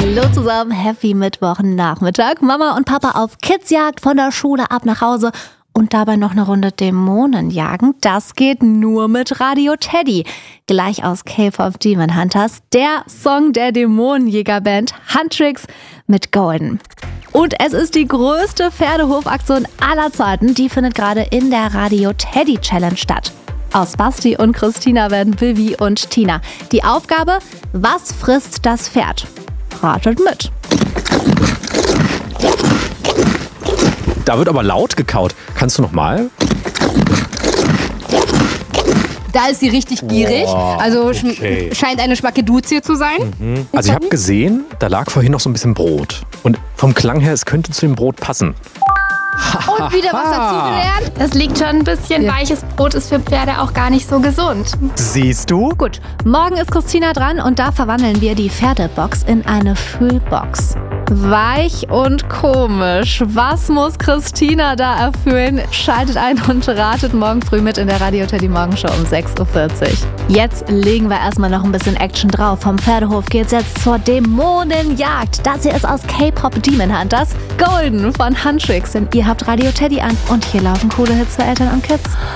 Hallo zusammen, happy Mittwochnachmittag. Mama und Papa auf Kidsjagd, von der Schule ab nach Hause und dabei noch eine Runde Dämonen jagen. Das geht nur mit Radio Teddy. Gleich aus K-Pop Demon Hunters, der Song der Dämonenjägerband Huntrix mit Golden. Und es ist die größte Pferdehofaktion aller Zeiten. Die findet gerade in der Radio Teddy Challenge statt. Aus Basti und Christina werden Vivi und Tina. Die Aufgabe: Was frisst das Pferd? Ratet mit. Da wird aber laut gekaut. Kannst du noch mal? Da ist sie richtig gierig. Also okay. Scheint eine Schmackeduzie zu sein. Also ich habe gesehen, da lag vorhin noch so ein bisschen Brot. Und vom Klang her, es könnte zu dem Brot passen. Und wieder was dazugelernt. Das liegt schon ein bisschen. Weiches Brot ist für Pferde auch gar nicht so gesund. Siehst du? Gut, morgen ist Christina dran und da verwandeln wir die Pferdebox in eine Fühlbox. Weich und komisch. Was muss Christina da erfüllen? Schaltet ein und ratet morgen früh mit in der Radio Teddy Morgenshow um 6.40 Uhr. Jetzt legen wir erstmal noch ein bisschen Action drauf. Vom Pferdhof geht's jetzt zur Dämonenjagd. Das hier ist aus K-Pop Demon Hunters, Golden von Huntrix. Denn ihr habt Radio Teddy an und hier laufen coole Hits für Eltern und Kids.